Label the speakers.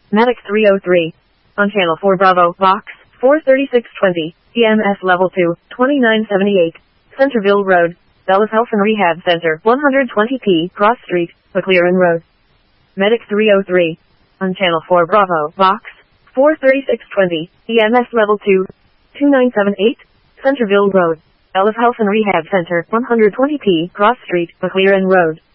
Speaker 1: Medic 303. On Channel 4 Bravo, Box 43620, EMS Level 2, 2978, Centerville Road, Bellas Health and Rehab Center, 120P, Cross Street, McLaren Road. Medic 303. On Channel 4 Bravo, Box 43620, EMS Level 2, 2978, Centerville Road, Bellas Health and Rehab Center, 120P, Cross Street, McLaren Road.